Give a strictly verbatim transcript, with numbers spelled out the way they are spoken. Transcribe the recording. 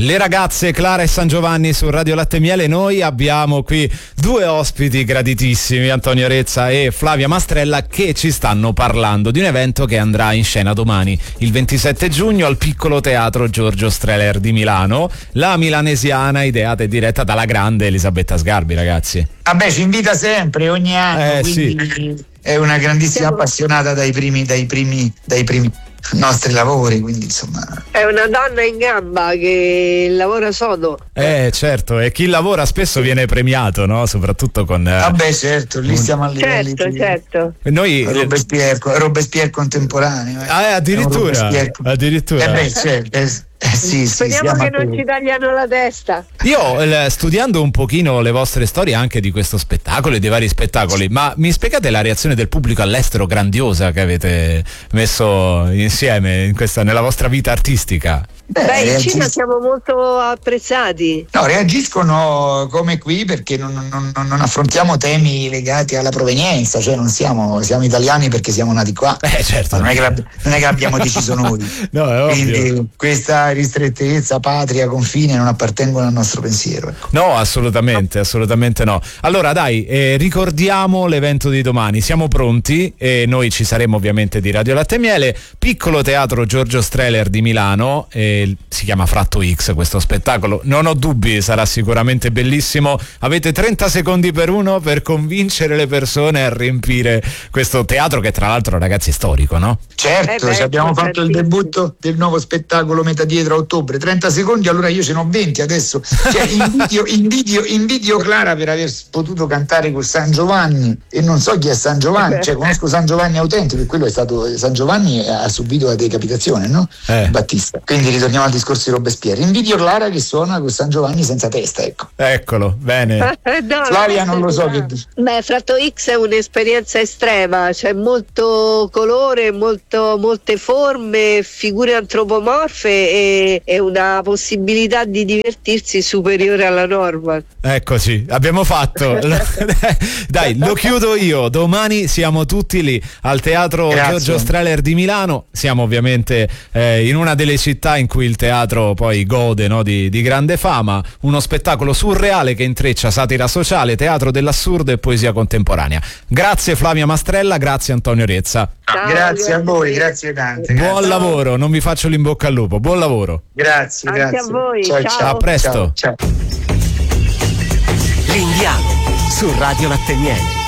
Le ragazze Clara e San Giovanni su Radio Latte e Miele. Noi abbiamo qui due ospiti graditissimi, Antonio Rezza e Flavia Mastrella, che ci stanno parlando di un evento che andrà in scena domani, il ventisette giugno, al Piccolo Teatro Giorgio Strehler di Milano. La milanesiana, ideata e diretta dalla grande Elisabetta Sgarbi, ragazzi. Vabbè, ci invita sempre, ogni anno, eh, quindi sì. È una grandissima appassionata dai primi, dai primi, dai primi nostri lavori, quindi insomma è una donna in gamba che lavora sodo. Eh certo, e chi lavora spesso viene premiato, no? Soprattutto con eh, vabbè certo, lì siamo a livelli certo, di certo. Noi Robespierre, Robespierre contemporaneo, eh. Ah, eh, addirittura addirittura eh beh, certo, eh, Eh sì, speriamo sì, che non ci tagliano la testa. Io eh, studiando un pochino le vostre storie anche di questo spettacolo e dei vari spettacoli, ma mi spiegate la reazione del pubblico all'estero grandiosa che avete messo insieme in questa, nella vostra vita artistica? Beh, Beh in Cina siamo molto apprezzati. No, reagiscono come qui perché non, non, non affrontiamo temi legati alla provenienza, cioè non siamo, siamo italiani perché siamo nati qua. Eh certo. Non è che, non è che l'abbiamo deciso noi. No, è ovvio. Quindi questa ristrettezza, patria, confine non appartengono al nostro pensiero. Ecco. No, assolutamente, assolutamente no. Allora dai, eh, ricordiamo l'evento di domani, siamo pronti e noi ci saremo ovviamente di Radio Latte e Miele, Piccolo Teatro Giorgio Strehler di Milano, eh, si chiama Fratto X questo spettacolo, non ho dubbi, sarà sicuramente bellissimo. Avete trenta secondi per uno per convincere le persone a riempire questo teatro che tra l'altro, ragazzi, è storico, no? Certo, eh beh, abbiamo fatto il debutto del nuovo spettacolo metà dietro a ottobre, trenta secondi, allora io ce n'ho venti adesso, cioè, invidio, invidio, invidio Clara per aver potuto cantare con San Giovanni e non so chi è San Giovanni, cioè conosco San Giovanni autentico, perché quello è stato, San Giovanni ha subito la decapitazione, no? Eh. Battista, quindi ritorniamo al discorso di Robespierre. Invidio Clara che suona con San Giovanni senza testa, ecco. Eccolo, bene. No, Flavia non lo so che dice. Beh, Fratto X è un'esperienza estrema, c'è molto colore, molto, molte forme, figure antropomorfe e, e una possibilità di divertirsi superiore alla norma. Eccoci, abbiamo fatto. Dai, lo chiudo io. Domani siamo tutti lì al Teatro Grazie. Giorgio Strehler di Milano. Siamo ovviamente eh, in una delle città in cui il teatro poi gode, no, di, di grande fama. Uno spettacolo surreale che intreccia satira sociale, teatro dell'assurdo e poesia contemporanea. Grazie Flavia Mastrella, grazie Antonio Rezza. Ciao, grazie a voi, grazie tante. Buon grazie. lavoro, non vi faccio l'in bocca al lupo. Buon lavoro. Grazie, anche grazie. a voi. Ciao, ciao. ciao. A presto. Ciao, ciao. L'Indiano su Radio Latte e Miele.